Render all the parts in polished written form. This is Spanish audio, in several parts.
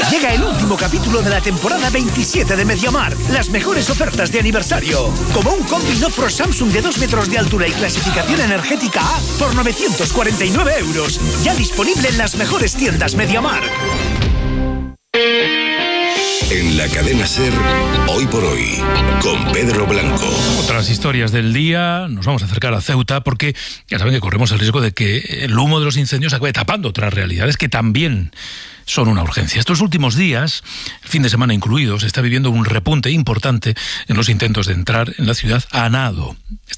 Llega el último capítulo de la temporada 27 de MediaMarkt. Las mejores ofertas de aniversario. Como un combi Nofro Samsung de 2 metros de altura y clasificación energética A por 949 €. Ya disponible en las mejores tiendas MediaMarkt. En la cadena SER, Hoy por Hoy, con Pedro Blanco. Otras historias del día, nos vamos a acercar a Ceuta porque ya saben que corremos el riesgo de que el humo de los incendios acabe tapando otras realidades que también son una urgencia. Estos últimos días, el fin de semana incluido, se está viviendo un repunte importante en los intentos de entrar en la ciudad a nado.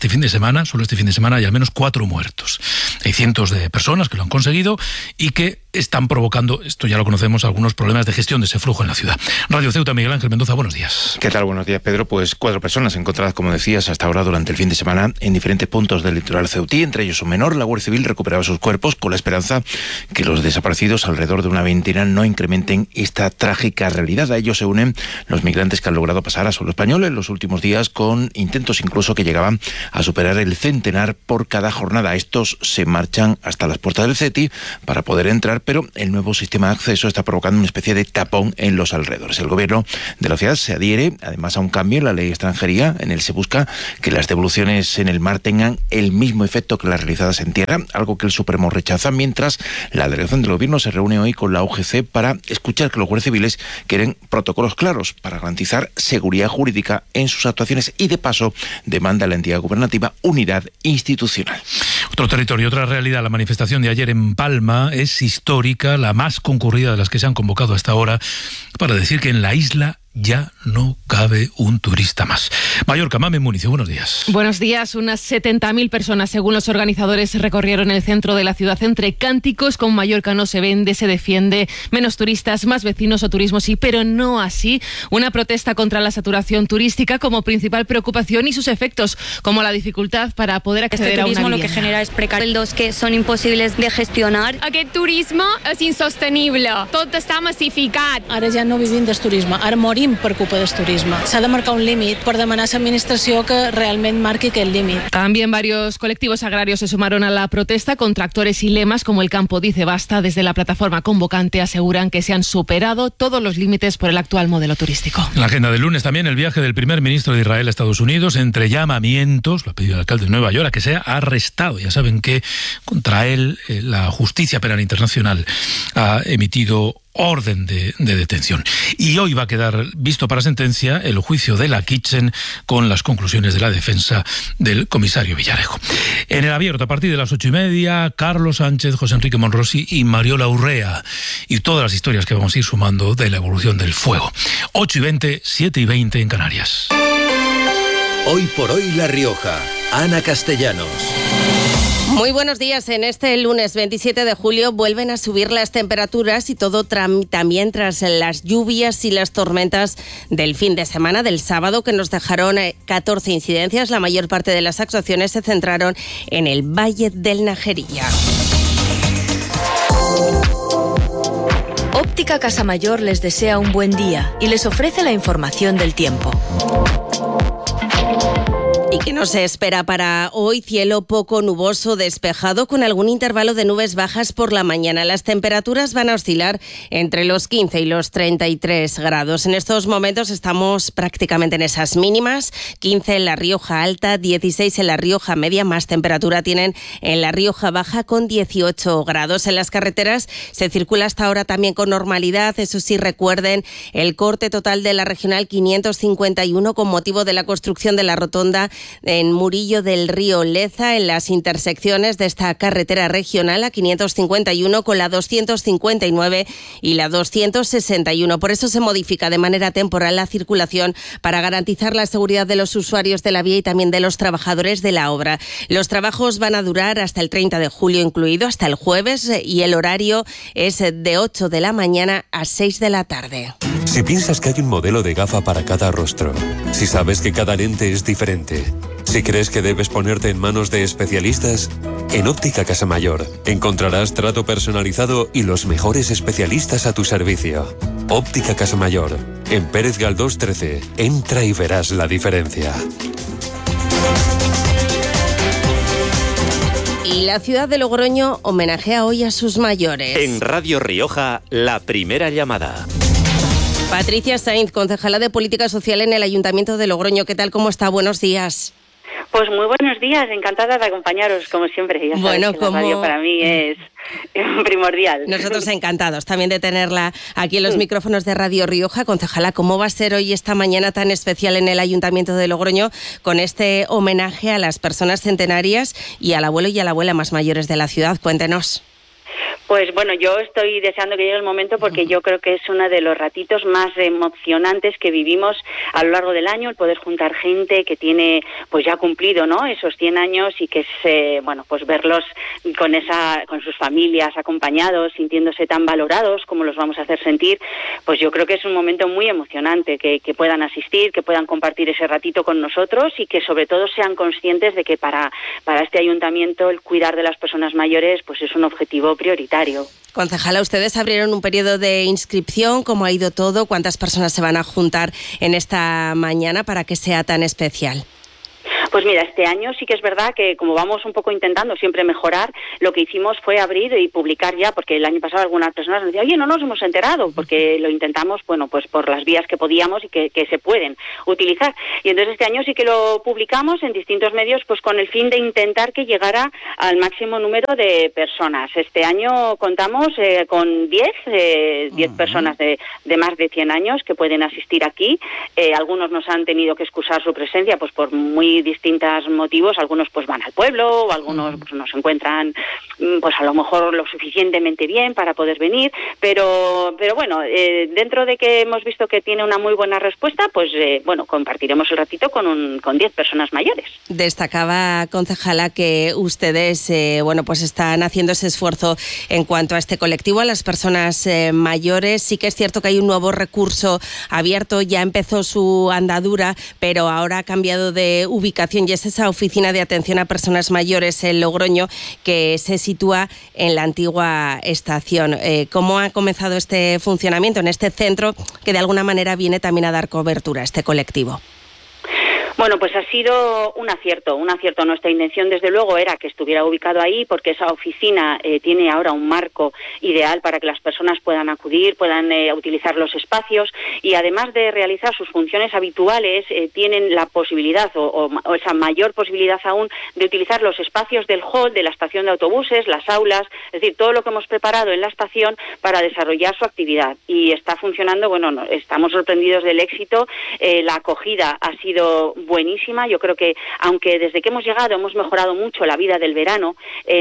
Solo este fin de semana, hay al menos 4 muertos. Hay cientos de personas que lo han conseguido y que están provocando, esto ya lo conocemos, algunos problemas de gestión de ese flujo en la ciudad. Radio Ceuta, Miguel Ángel Mendoza, buenos días. ¿Qué tal? Buenos días, Pedro. Pues 4 personas encontradas, como decías, hasta ahora durante el fin de semana en diferentes puntos del litoral ceutí, entre ellos un menor. La Guardia Civil recuperaba sus cuerpos con la esperanza que los desaparecidos, alrededor de una veintena, no incrementen esta trágica realidad. A ellos se unen los migrantes que han logrado pasar a suelo español en los últimos días, con intentos incluso que llegaban a superar el centenar por cada jornada. Estos se marchan hasta las puertas del CETI para poder entrar, pero el nuevo sistema de acceso está provocando una especie de tapón en los alrededores. El gobierno de la ciudad se adhiere además a un cambio en la ley de extranjería. En él se busca que las devoluciones en el mar tengan el mismo efecto que las realizadas en tierra, algo que el Supremo rechaza, mientras la delegación del gobierno se reúne hoy con la UGC para escuchar que los guardias civiles quieren protocolos claros para garantizar seguridad jurídica en sus actuaciones y, de paso, demanda a la entidad gubernativa unidad institucional. Otro territorio, otra realidad. La manifestación de ayer en Palma es histórica, la más concurrida de las que se han convocado hasta ahora, para decir que en la isla ya no cabe un turista más. Mallorca, Mamen Municio, buenos días. Buenos días. Unas 70.000 personas, según los organizadores, recorrieron el centro de la ciudad entre cánticos con Mallorca no se vende, se defiende, menos turistas, más vecinos o turismo sí, pero no así. Una protesta contra la saturación turística como principal preocupación y sus efectos, como la dificultad para poder acceder a una vivienda. Lo que genera es precarios que son imposibles de gestionar. Aquest turisme és insostenible, tot està massificat. Ara ja no vivim del turisme, ara morim per culpa del turisme. S'ha de marcar un límit per demanar a l'administració que realment marqui aquest límit. También varios colectivos agrarios se sumaron a la protesta con tractores y lemas como el Campo Dice Basta. Desde la plataforma convocante aseguran que se han superado todos los límites por el actual modelo turístico. En la agenda del lunes también el viaje del primer ministro de Israel a Estados Unidos, entre llamamientos, lo ha pedido el alcalde de Nueva York, a que sea arrestado. Ya saben que contra él la Justicia Penal Internacional ha emitido orden de detención. Y hoy va a quedar visto para sentencia el juicio de la Kitchen con las conclusiones de la defensa del comisario Villarejo. En el abierto, a partir de las 8:30, Carlos Sánchez, José Enrique Monrosi y Mariola Urrea. Y todas las historias que vamos a ir sumando de la evolución del fuego. 8:20, 7:20 en Canarias. Hoy por hoy La Rioja. Ana Castellanos. Muy buenos días. En este lunes 27 de julio vuelven a subir las temperaturas y todo también tras las lluvias y las tormentas del fin de semana del sábado, que nos dejaron 14 incidencias. La mayor parte de las actuaciones se centraron en el Valle del Najerilla. Óptica Casamayor les desea un buen día y les ofrece la información del tiempo. ¿Y qué nos espera para hoy? Cielo poco nuboso, despejado, con algún intervalo de nubes bajas por la mañana. Las temperaturas van a oscilar entre los 15 y los 33 grados. En estos momentos estamos prácticamente en esas mínimas. 15 en La Rioja Alta, 16 en La Rioja Media. Más temperatura tienen en La Rioja Baja, con 18 grados. En las carreteras se circula hasta ahora también con normalidad. Eso sí, recuerden el corte total de la Regional 551 con motivo de la construcción de la rotonda en Murillo del Río Leza, en las intersecciones de esta carretera regional, la 551 con la 259 y la 261. Por eso se modifica de manera temporal la circulación para garantizar la seguridad de los usuarios de la vía y también de los trabajadores de la obra. Los trabajos van a durar hasta el 30 de julio incluido, hasta el jueves, y el horario es de 8 de la mañana a 6 de la tarde. Si piensas que hay un modelo de gafa para cada rostro, si sabes que cada lente es diferente, si crees que debes ponerte en manos de especialistas, en Óptica Casamayor encontrarás trato personalizado y los mejores especialistas a tu servicio. Óptica Casamayor, en Pérez Galdós 13. Entra y verás la diferencia. Y la ciudad de Logroño homenajea hoy a sus mayores. En Radio Rioja, la primera llamada. Patricia Sainz, concejala de Política Social en el Ayuntamiento de Logroño. ¿Qué tal? ¿Cómo está? Buenos días. Pues muy buenos días, encantada de acompañaros, como siempre. Ya sabes que la radio para mí es primordial. Nosotros encantados también de tenerla aquí en los micrófonos de Radio Rioja. Concejala, ¿cómo va a ser hoy esta mañana tan especial en el Ayuntamiento de Logroño con este homenaje a las personas centenarias y al abuelo y a la abuela más mayores de la ciudad? Cuéntenos. Pues bueno, yo estoy deseando que llegue el momento porque yo creo que es uno de los ratitos más emocionantes que vivimos a lo largo del año, el poder juntar gente que tiene pues ya cumplido, ¿no?, esos 100 años y que es, bueno, pues verlos con sus familias acompañados, sintiéndose tan valorados como los vamos a hacer sentir, pues yo creo que es un momento muy emocionante que puedan asistir, que puedan compartir ese ratito con nosotros y que sobre todo sean conscientes de que para este ayuntamiento el cuidar de las personas mayores pues es un objetivo prioritario. Concejala, ustedes abrieron un periodo de inscripción. ¿Cómo ha ido todo? ¿Cuántas personas se van a juntar en esta mañana para que sea tan especial? Pues mira, este año sí que es verdad que como vamos un poco intentando siempre mejorar, lo que hicimos fue abrir y publicar ya, porque el año pasado algunas personas nos decían, oye, no nos hemos enterado, porque lo intentamos, bueno, pues por las vías que podíamos y que se pueden utilizar. Y entonces este año sí que lo publicamos en distintos medios, pues con el fin de intentar que llegara al máximo número de personas. Este año contamos con 10 personas de más de 100 años que pueden asistir aquí. Algunos nos han tenido que excusar su presencia, pues por muy distintos motivos. Algunos pues van al pueblo, o algunos pues no se encuentran pues a lo mejor lo suficientemente bien para poder venir, pero bueno, dentro de que hemos visto que tiene una muy buena respuesta, pues bueno, compartiremos el ratito con 10 personas mayores. Destacaba, concejala, que ustedes bueno, pues están haciendo ese esfuerzo en cuanto a este colectivo, a las personas mayores. Sí que es cierto que hay un nuevo recurso abierto, ya empezó su andadura, pero ahora ha cambiado de ubicación y es esa oficina de atención a personas mayores en Logroño que se sitúa en la antigua estación. ¿Cómo ha comenzado este funcionamiento en este centro que de alguna manera viene también a dar cobertura a este colectivo? Bueno, pues ha sido un acierto. Nuestra intención, desde luego, era que estuviera ubicado ahí, porque esa oficina tiene ahora un marco ideal para que las personas puedan acudir, puedan utilizar los espacios y, además de realizar sus funciones habituales, tienen la posibilidad, o esa mayor posibilidad aún, de utilizar los espacios del hall, de la estación de autobuses, las aulas, es decir, todo lo que hemos preparado en la estación para desarrollar su actividad. Y está funcionando, bueno, estamos sorprendidos del éxito, la acogida ha sido buenísima. Yo creo que, aunque desde que hemos llegado hemos mejorado mucho la vida del verano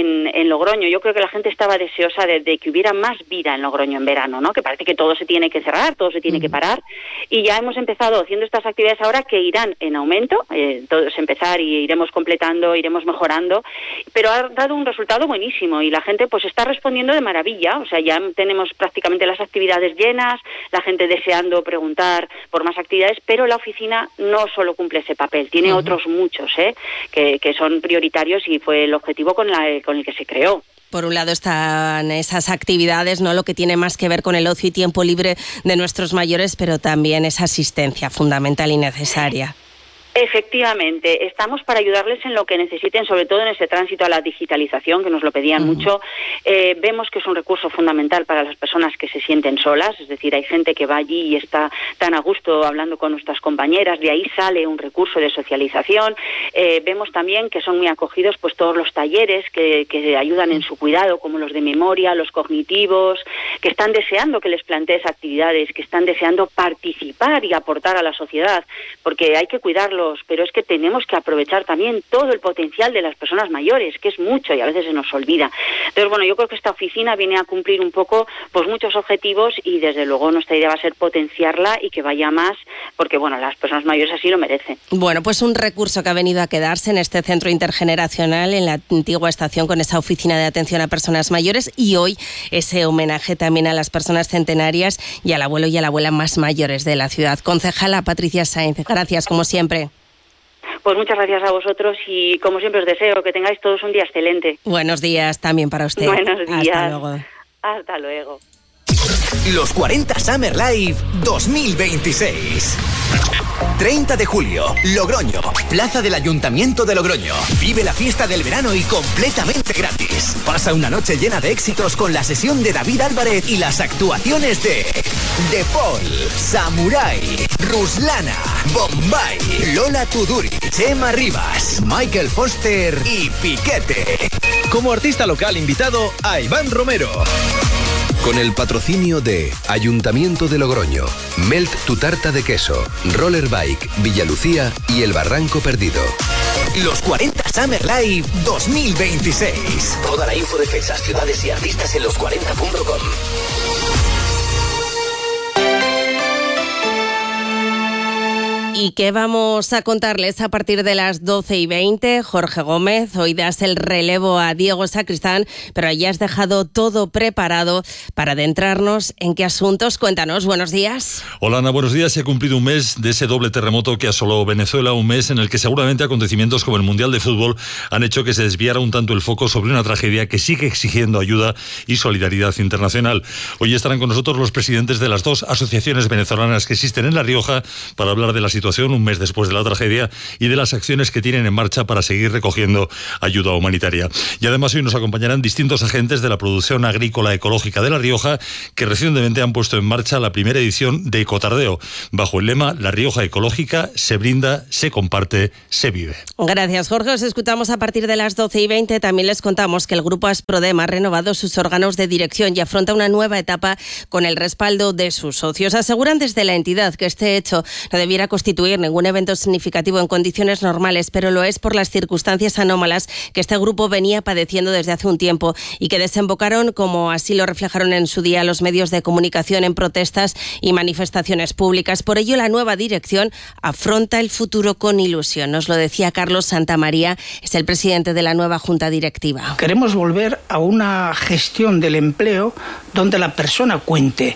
en Logroño, yo creo que la gente estaba deseosa de que hubiera más vida en Logroño en verano, ¿no? Que parece que todo se tiene que cerrar, todo se tiene que parar, y ya hemos empezado haciendo estas actividades ahora que irán en aumento. Todo es empezar y iremos completando, iremos mejorando, pero ha dado un resultado buenísimo y la gente pues está respondiendo de maravilla. O sea, ya tenemos prácticamente las actividades llenas, la gente deseando preguntar por más actividades, pero la oficina no solo cumple ese papel, tiene otros muchos que son prioritarios y fue el objetivo con el que se creó. Por un lado están esas actividades, ¿no?, lo que tiene más que ver con el ocio y tiempo libre de nuestros mayores, pero también esa asistencia fundamental y necesaria. Efectivamente, estamos para ayudarles en lo que necesiten, sobre todo en ese tránsito a la digitalización, que nos lo pedían mucho. Vemos que es un recurso fundamental para las personas que se sienten solas, es decir, hay gente que va allí y está tan a gusto hablando con nuestras compañeras, de ahí sale un recurso de socialización. Vemos también que son muy acogidos pues todos los talleres que ayudan en su cuidado, como los de memoria, los cognitivos, que están deseando que les plantees actividades, que están deseando participar y aportar a la sociedad, porque hay que cuidarlos, pero es que tenemos que aprovechar también todo el potencial de las personas mayores, que es mucho y a veces se nos olvida. Entonces, bueno, yo creo que esta oficina viene a cumplir un poco pues muchos objetivos y desde luego nuestra idea va a ser potenciarla y que vaya más, porque bueno, las personas mayores así lo merecen. Bueno, pues un recurso que ha venido a quedarse en este centro intergeneracional en la antigua estación con esa oficina de atención a personas mayores y hoy ese homenaje también a las personas centenarias y al abuelo y a la abuela más mayores de la ciudad. Concejala Patricia Sainz, gracias como siempre. Pues muchas gracias a vosotros y como siempre os deseo que tengáis todos un día excelente. Buenos días también para usted. Buenos días. Hasta luego. Hasta luego. Los 40 Summer Live 2026. 30 de julio, Logroño, Plaza del Ayuntamiento de Logroño. Vive la fiesta del verano y completamente gratis. Pasa una noche llena de éxitos con la sesión de David Álvarez y las actuaciones de Paul, Samurai, Ruslana, Bombay, Lola Tuduri, Chema Rivas, Michael Foster y Piquete. Como artista local invitado a Iván Romero. Con el patrocinio de Ayuntamiento de Logroño, Melt tu tarta de queso, Roller Bike, Villalucía y El Barranco Perdido. Los 40 Summer Live 2026. Toda la info de fechas, ciudades y artistas en los40.com. ¿Y qué vamos a contarles a partir de las 12:20? Jorge Gómez, hoy das el relevo a Diego Sacristán, pero ya has dejado todo preparado para adentrarnos en qué asuntos. Cuéntanos, buenos días. Hola Ana, buenos días. Se ha cumplido un mes de ese doble terremoto que asoló Venezuela, un mes en el que seguramente acontecimientos como el Mundial de Fútbol han hecho que se desviara un tanto el foco sobre una tragedia que sigue exigiendo ayuda y solidaridad internacional. Hoy estarán con nosotros los presidentes de las dos asociaciones venezolanas que existen en La Rioja para hablar de la situación un mes después de la tragedia y de las acciones que tienen en marcha para seguir recogiendo ayuda humanitaria. Y además hoy nos acompañarán distintos agentes de la producción agrícola ecológica de La Rioja que recientemente han puesto en marcha la primera edición de Ecotardeo, bajo el lema La Rioja Ecológica, se brinda, se comparte, se vive. Gracias, Jorge. Os escuchamos a partir de las 12:20. También les contamos que el Grupo Asprodem ha renovado sus órganos de dirección y afronta una nueva etapa con el respaldo de sus socios. Aseguran desde la entidad que este hecho no debiera constituir ningún evento significativo en condiciones normales, pero lo es por las circunstancias anómalas que este grupo venía padeciendo desde hace un tiempo y que desembocaron, como así lo reflejaron en su día los medios de comunicación, en protestas y manifestaciones públicas. Por ello, la nueva dirección afronta el futuro con ilusión. Nos lo decía Carlos Santamaría, es el presidente de la nueva Junta Directiva. Queremos volver a una gestión del empleo donde la persona cuente,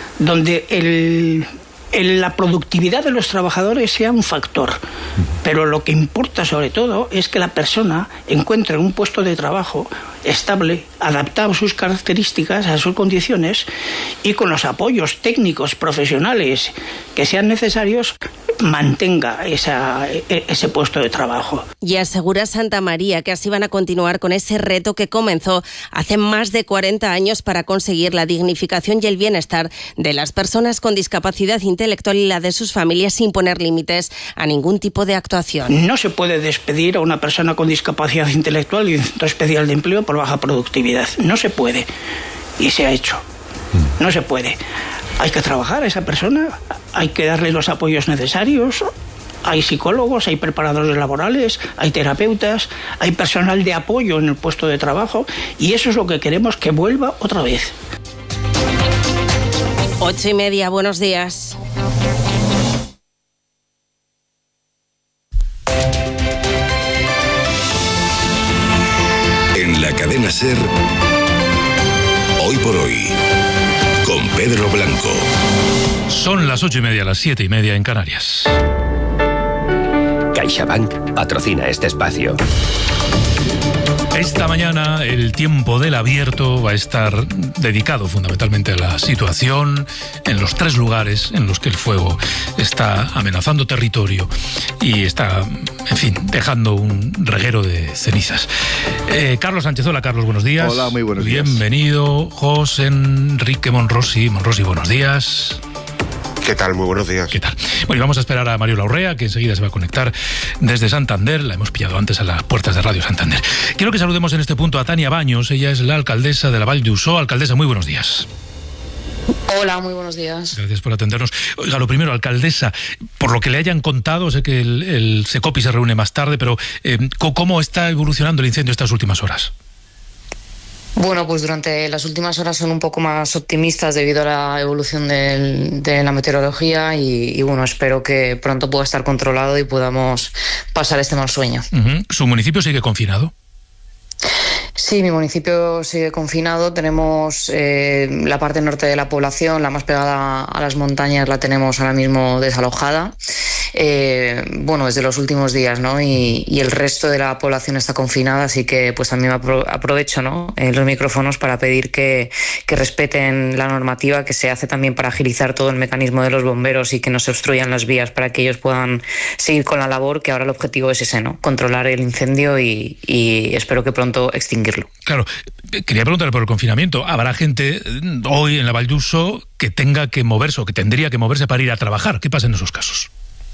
donde la productividad de los trabajadores sea un factor, pero lo que importa sobre todo es que la persona encuentre un puesto de trabajo estable, adaptado a sus características, a sus condiciones y con los apoyos técnicos, profesionales que sean necesarios, mantenga ese puesto de trabajo. Y asegura Santamaría que así van a continuar con ese reto que comenzó hace más de 40 años para conseguir la dignificación y el bienestar de las personas con discapacidad intelectual y la de sus familias sin poner límites a ningún tipo de actuación. No se puede despedir a una persona con discapacidad intelectual y un centro especial de empleo por baja productividad. No se puede. Y se ha hecho. No se puede. Hay que trabajar a esa persona, hay que darle los apoyos necesarios. Hay psicólogos, hay preparadores laborales, hay terapeutas, hay personal de apoyo en el puesto de trabajo y eso es lo que queremos que vuelva otra vez. 8:30, buenos días. En la cadena SER, hoy por hoy, con Pedro Blanco. Son las 8:30, las 7:30 en Canarias. CaixaBank patrocina este espacio. Esta mañana el tiempo del abierto va a estar dedicado fundamentalmente a la situación en los 3 lugares en los que el fuego está amenazando territorio y está, en fin, dejando un reguero de cenizas. Carlos Sánchez, hola Carlos, buenos días. Hola, muy buenos días. Bienvenido, José Enrique Monrosi. Monrosi, buenos días. ¿Qué tal? Muy buenos días. ¿Qué tal? Bueno, y vamos a esperar a Mario Laurrea, que enseguida se va a conectar desde Santander. La hemos pillado antes a las puertas de Radio Santander. Quiero que saludemos en este punto a Tania Baños. Ella es la alcaldesa de la Vall d'Uixó. Alcaldesa, muy buenos días. Hola, muy buenos días. Gracias por atendernos. Oiga, lo primero, alcaldesa, por lo que le hayan contado, sé que el Secopi se reúne más tarde, pero ¿cómo está evolucionando el incendio estas últimas horas? Bueno, pues durante las últimas horas son un poco más optimistas debido a la evolución de la meteorología y bueno, espero que pronto pueda estar controlado y podamos pasar este mal sueño. ¿Su municipio sigue confinado? Sí, mi municipio sigue confinado. Tenemos la parte norte de la población, la más pegada a las montañas, la tenemos ahora mismo desalojada. bueno, desde los últimos días, ¿no? Y el resto de la población está confinada, así que pues también aprovecho, ¿no? Los micrófonos para pedir que respeten la normativa que se hace también para agilizar todo el mecanismo de los bomberos y que no se obstruyan las vías para que ellos puedan seguir con la labor, que ahora el objetivo es ese, ¿no? Controlar el incendio y espero que pronto extinguirlo. Claro, quería preguntarle por el confinamiento. ¿Habrá gente hoy en la Vall d'Uso que tenga que moverse o que tendría que moverse para ir a trabajar? ¿Qué pasa en esos casos?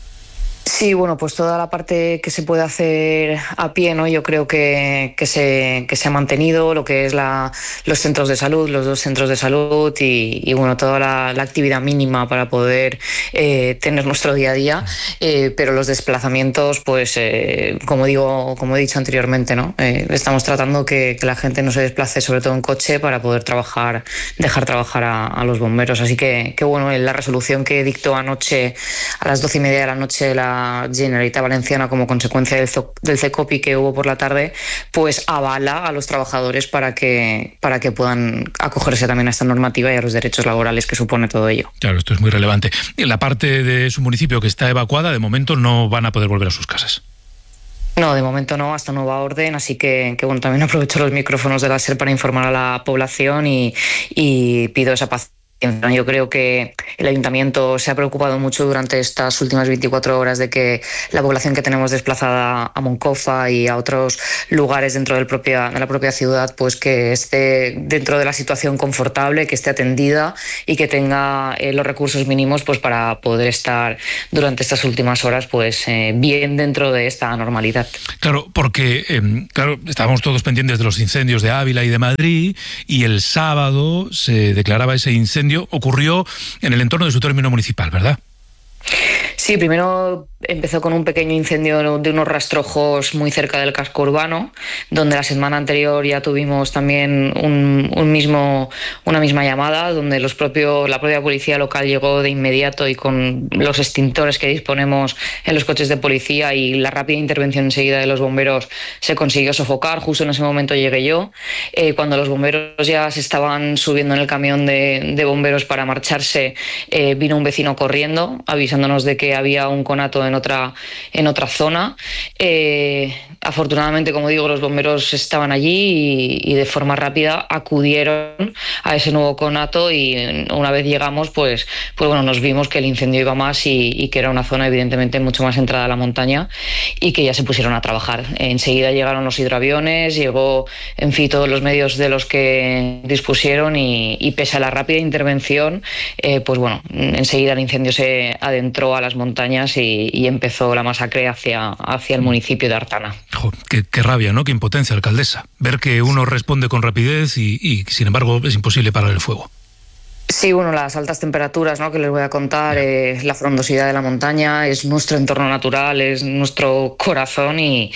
Sí, bueno, pues toda la parte que se puede hacer a pie, ¿no? Yo creo que se ha mantenido, lo que es los centros de salud, los 2 centros de salud y bueno, toda la actividad mínima para poder tener nuestro día a día, pero los desplazamientos, pues como he dicho anteriormente, ¿no? Estamos tratando que la gente no se desplace, sobre todo en coche, para poder dejar trabajar a los bomberos. Así que bueno, la resolución que dictó anoche a las 12:30 de la noche la Generalitat Valenciana como consecuencia del CECOPI que hubo por la tarde, pues avala a los trabajadores para que puedan acogerse también a esta normativa y a los derechos laborales que supone todo ello. Claro, esto es muy relevante. En la parte de su municipio que está evacuada, de momento no van a poder volver a sus casas. No, de momento no, hasta nueva orden, así que bueno, también aprovecho los micrófonos de la SER para informar a la población y pido esa paciencia. Yo creo que el Ayuntamiento se ha preocupado mucho durante estas últimas 24 horas de que la población que tenemos desplazada a Moncofa y a otros lugares dentro de la propia ciudad, pues que esté dentro de la situación confortable, que esté atendida y que tenga los recursos mínimos pues para poder estar durante estas últimas horas pues bien dentro de esta normalidad. Claro, porque estábamos todos pendientes de los incendios de Ávila y de Madrid y el sábado se declaraba ese incendio. Ocurrió en el entorno de su término municipal, ¿verdad? Sí, primero empezó con un pequeño incendio de unos rastrojos muy cerca del casco urbano, donde la semana anterior ya tuvimos también una misma llamada, donde la propia policía local llegó de inmediato y con los extintores que disponemos en los coches de policía y la rápida intervención enseguida de los bomberos se consiguió sofocar. Justo en ese momento llegué yo. Cuando los bomberos ya se estaban subiendo en el camión de bomberos para marcharse, vino un vecino corriendo avisándonos de que había un conato en otra zona. Afortunadamente, como digo, los bomberos estaban allí y de forma rápida acudieron a ese nuevo conato y una vez llegamos, pues bueno, nos vimos que el incendio iba más y que era una zona evidentemente mucho más entrada a la montaña y que ya se pusieron a trabajar. Enseguida llegaron los hidroaviones, llegó, en fin, todos los medios de los que dispusieron y pese a la rápida intervención, pues bueno, enseguida el incendio se adentró a las montañas y empezó la masacre hacia el municipio de Artana. Qué rabia, ¿no? Qué impotencia, alcaldesa. Ver que uno responde con rapidez y sin embargo es imposible parar el fuego. Sí, bueno, las altas temperaturas, ¿no?, que les voy a contar, la frondosidad de la montaña, es nuestro entorno natural, es nuestro corazón y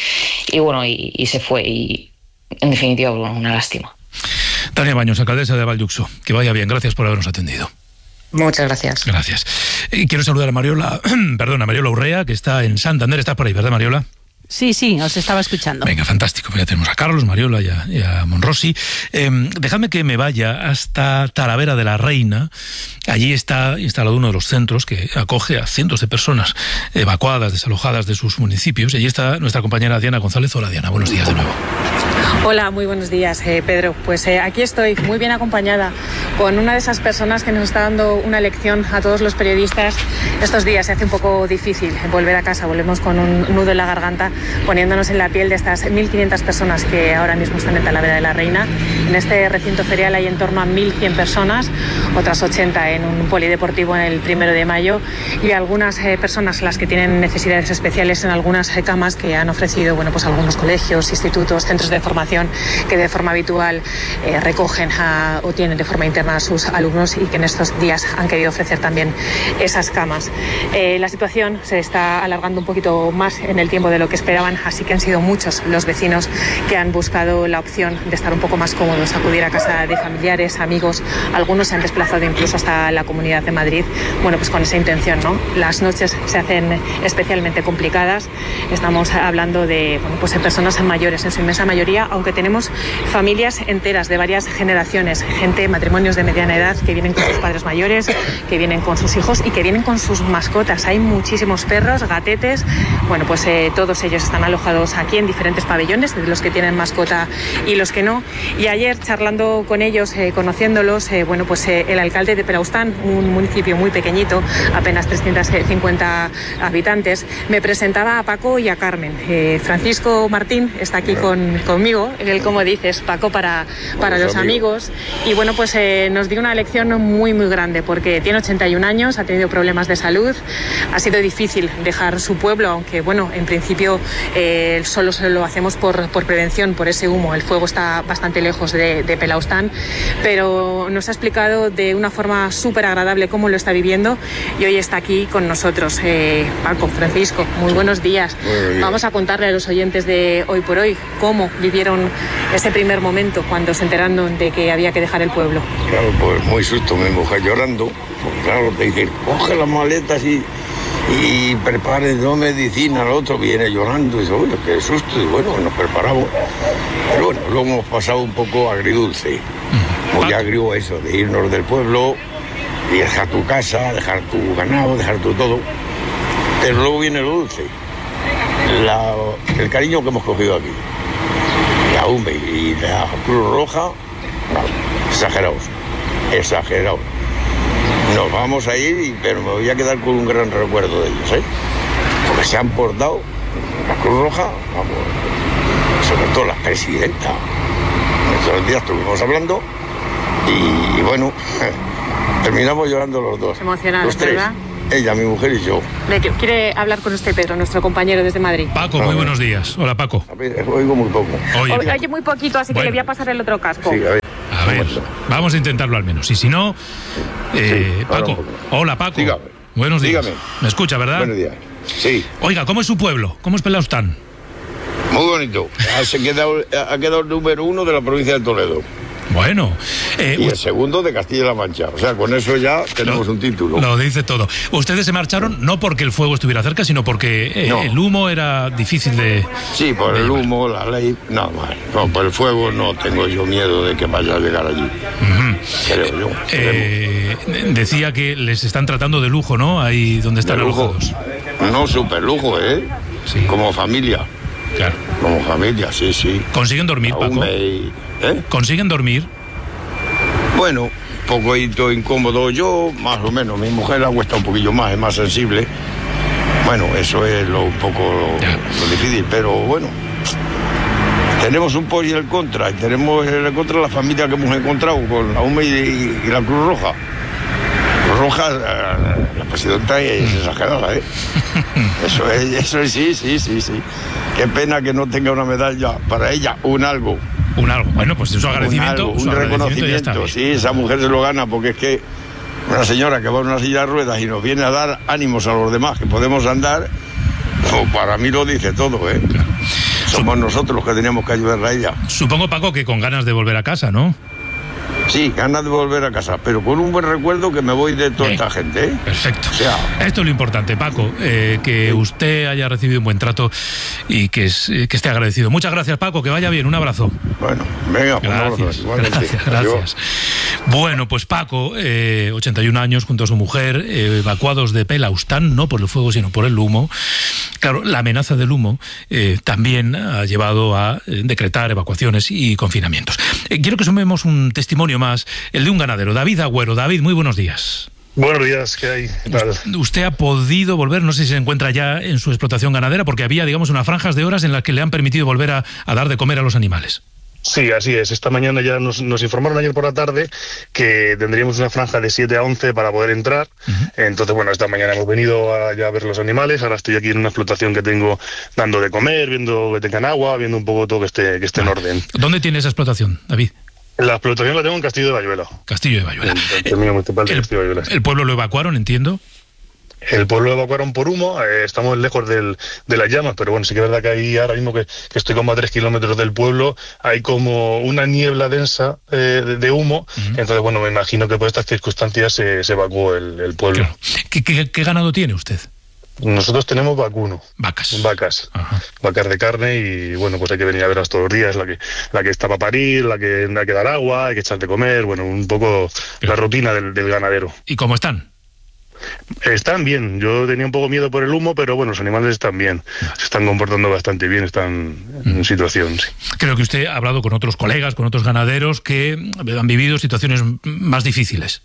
se fue. Y en definitiva, bueno, una lástima. Tania Baños, alcaldesa de Vall d'Uso. Que vaya bien, gracias por habernos atendido. Muchas gracias. Gracias. Quiero saludar a Mariola Urrea, que está en Santander. Estás por ahí, ¿verdad, Mariola? Sí, os estaba escuchando. Venga, fantástico. Ya tenemos a Carlos, Mariola y a Monrosi. Dejadme que me vaya hasta Talavera de la Reina. Allí está instalado uno de los centros que acoge a cientos de personas evacuadas, desalojadas de sus municipios. Y allí está nuestra compañera Diana González. Hola, Diana, buenos días de nuevo. Hola, muy buenos días, Pedro. Pues aquí estoy, muy bien acompañada, con una de esas personas que nos está dando una lección a todos los periodistas. Estos días se hace un poco difícil volver a casa, volvemos con un nudo en la garganta, poniéndonos en la piel de estas 1.500 personas que ahora mismo están en Talavera de la Reina. En este recinto ferial hay en torno a 1.100 personas, otras 80 en un polideportivo en el 1 de mayo y algunas personas, las que tienen necesidades especiales, en algunas camas que han ofrecido, bueno, pues algunos colegios, institutos, centros de formación que de forma habitual recogen o tienen de forma interna a sus alumnos y que en estos días han querido ofrecer también esas camas. La situación se está alargando un poquito más en el tiempo de lo que esperaban, así que han sido muchos los vecinos que han buscado la opción de estar un poco más cómodos, acudir a casa de familiares, amigos. Algunos se han desplazado incluso hasta la Comunidad de Madrid, bueno, pues con esa intención, ¿no? Las noches se hacen especialmente complicadas. Estamos hablando de, bueno, pues de personas mayores en su inmensa mayoría, aunque tenemos familias enteras de varias generaciones, gente, matrimonios de mediana edad que vienen con sus padres mayores, que vienen con sus hijos y que vienen con sus mascotas. Hay muchísimos perros, gatetes, bueno, pues todos ellos están alojados aquí en diferentes pabellones, los que tienen mascota y los que no. Y ayer, charlando con ellos, conociéndolos, bueno, pues el alcalde de Pelaustán, un municipio muy pequeñito, apenas 350 habitantes, me presentaba a Paco y a Carmen. Francisco Martín está aquí conmigo, él, como dices, Paco para los amigos. Y bueno, pues nos dio una lección muy grande, porque tiene 81 años, ha tenido problemas de salud, ha sido difícil dejar su pueblo, aunque bueno, en principio solo lo hacemos por prevención, por ese humo. El fuego está bastante lejos de Pelaustán, pero nos ha explicado de una forma súper agradable cómo lo está viviendo y hoy está aquí con nosotros. Paco, Francisco, muy buenos días. Vamos a contarle a los oyentes de Hoy por Hoy cómo vivieron ese primer momento cuando se enteraron de que había que dejar el pueblo. Claro, pues muy susto, mi mujer llorando. Pues claro, te dije, coge las maletas y prepare dos medicinas. El otro viene llorando y dice, oye, qué susto. Y bueno, nos preparamos. Pero bueno, luego hemos pasado un poco agridulce. Muy agrio eso, de irnos del pueblo y dejar tu casa, dejar tu ganado, dejar tu todo. Pero luego viene lo dulce. El cariño que hemos cogido aquí. La UME y la Cruz Roja, exagerados. Nos vamos a ir, pero me voy a quedar con un gran recuerdo de ellos, porque se han portado, la Cruz Roja, vamos, sobre todo la presidenta. Estos días estuvimos hablando y bueno, terminamos llorando los dos. Emocionados, los tres, ¿verdad? Ella, mi mujer y yo. Quiere hablar con usted, Pedro, nuestro compañero desde Madrid. Paco, muy buenos días. Hola, Paco. A ver, oigo muy poco. Oye, muy poquito, así que le voy a pasar el otro casco. Sí, a ver, vamos a intentarlo al menos. Y si no, Paco. Hola, Paco. Dígame. Buenos días. Dígame. ¿Me escucha, verdad? Buenos días. Sí. Oiga, ¿cómo es su pueblo? ¿Cómo es Pelaustán? Muy bonito. Ha quedado el número 1 de la provincia de Toledo. Bueno. Y el segundo de Castilla-La Mancha. O sea, con eso ya tenemos un título. Lo dice todo. Ustedes se marcharon no porque el fuego estuviera cerca, sino porque el humo era difícil de... Sí, por el humo, la ley, nada más. No, por el fuego no tengo yo miedo de que vaya a llegar allí. Creo yo. Decía que les están tratando de lujo, ¿no? Ahí donde están alojados. No, súper lujo, Sí. Como familia. Claro. Como familia, sí. ¿Consiguen dormir, Paco? ¿Consiguen dormir? Bueno, un poquito incómodo yo, más o menos. Mi mujer la cuesta un poquillo más, es más sensible. Bueno, eso es un poco lo difícil, pero bueno. Tenemos un por y el contra. Y tenemos el contra la familia que hemos encontrado con la UME y la Cruz Roja. Cruz Roja, la presidenta es exagerada, Eso es, sí. Qué pena que no tenga una medalla para ella, un algo. Bueno, pues su agradecimiento. Un reconocimiento, sí, esa mujer se lo gana, porque es que una señora que va en una silla de ruedas y nos viene a dar ánimos a los demás que podemos andar, pues para mí lo dice todo, Claro. Somos nosotros los que teníamos que ayudarla a ella. Supongo, Paco, que con ganas de volver a casa, ¿no? Sí, ganas de volver a casa, pero con un buen recuerdo que me voy de toda esta gente. Perfecto. Esto es lo importante, Paco, que usted haya recibido un buen trato y que esté agradecido. Muchas gracias, Paco, que vaya bien, un abrazo. Bueno, venga, gracias. Bueno, pues Paco, 81 años, junto a su mujer, evacuados de Pelaustán, no por el fuego, sino por el humo. Claro, la amenaza del humo también ha llevado a decretar evacuaciones y confinamientos. Quiero que sumemos un testimonio más, el de un ganadero, David Agüero. David, muy buenos días. Buenos días, ¿qué hay? ¿Qué tal? Usted ha podido volver, no sé si se encuentra ya en su explotación ganadera, porque había, digamos, unas franjas de horas en las que le han permitido volver a dar de comer a los animales. Sí, así es. Esta mañana ya nos informaron ayer por la tarde que tendríamos una franja de 7 a 11 para poder entrar. Entonces, bueno, esta mañana hemos venido a ver los animales. Ahora estoy aquí en una explotación que tengo dando de comer, viendo que tengan agua, viendo un poco todo que esté en orden. ¿Dónde tiene esa explotación, David? La explotación la tengo en Castillo de Bayuela. Castillo de Bayuela. El término municipal de Castillo de Bayuela. ¿El pueblo lo evacuaron, entiendo? El pueblo lo evacuaron por humo, estamos lejos de las llamas, pero bueno, sí que es verdad que ahí ahora mismo que estoy como a 3 kilómetros del pueblo, hay como una niebla densa de humo, entonces bueno, me imagino que por estas circunstancias se evacuó el pueblo. Claro. ¿Qué ganado tiene usted? Nosotros tenemos vacuno. Vacas. Ajá. Vacas de carne y bueno, pues hay que venir a verlas todos los días, la que está para parir, la que hay que dar agua, hay que echar de comer, bueno, un poco la rutina del ganadero. ¿Y cómo están? Están bien, yo tenía un poco miedo por el humo, pero bueno, los animales están bien, se están comportando bastante bien, están en situación, sí. Creo que usted ha hablado con otros colegas, con otros ganaderos que han vivido situaciones más difíciles.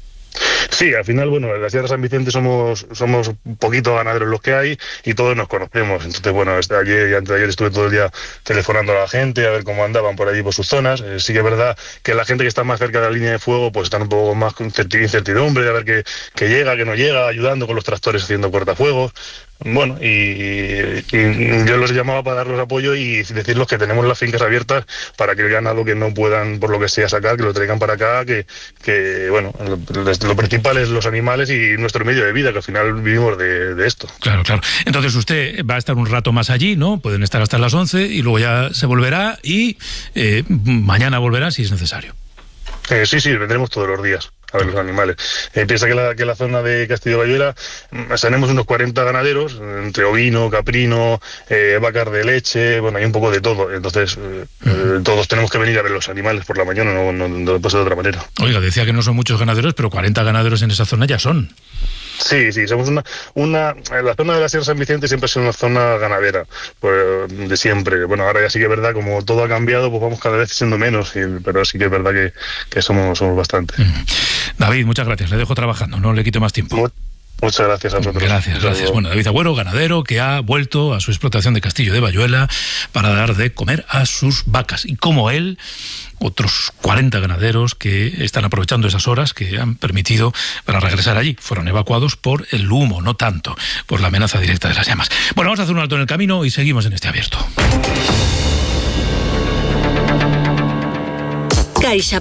Sí, al final, bueno, en la Sierra de San Vicente somos poquitos ganaderos los que hay y todos nos conocemos. Entonces, bueno, ayer y antes de ayer estuve todo el día telefonando a la gente a ver cómo andaban por allí, por sus zonas. Sí que es verdad que la gente que está más cerca de la línea de fuego, pues están un poco más con incertidumbre de a ver que llega, que no llega, ayudando con los tractores haciendo cortafuegos. Bueno, y yo los llamaba para darles apoyo y decirles que tenemos las fincas abiertas para que el ganado que no puedan, por lo que sea, sacar, que lo traigan para acá, que bueno, lo principal es los animales y nuestro medio de vida, que al final vivimos de esto. Claro. Entonces usted va a estar un rato más allí, ¿no? Pueden estar hasta las 11 y luego ya se volverá y mañana volverá si es necesario. Sí, vendremos todos los días a ver los animales. Piensa que la zona de Castillo-Bayuela tenemos unos 40 ganaderos, entre ovino, caprino, vacas de leche, bueno, hay un poco de todo. Entonces, todos tenemos que venir a ver los animales por la mañana, no puede ser de otra manera. Oiga, decía que no son muchos ganaderos, pero 40 ganaderos en esa zona ya son. Sí, somos la zona de la Sierra de San Vicente siempre ha sido una zona ganadera, pues, de siempre. Bueno, ahora ya sí que es verdad, como todo ha cambiado, pues vamos cada vez siendo menos, pero sí que es verdad que somos bastante. David, muchas gracias, le dejo trabajando, no le quito más tiempo. Muchas gracias a vosotros. Gracias. Bueno, David Agüero, ganadero, que ha vuelto a su explotación de Castillo de Bayuela para dar de comer a sus vacas. Y como él, otros 40 ganaderos que están aprovechando esas horas que han permitido para regresar allí. Fueron evacuados por el humo, no tanto por la amenaza directa de las llamas. Bueno, vamos a hacer un alto en el camino y seguimos en este abierto. Caixa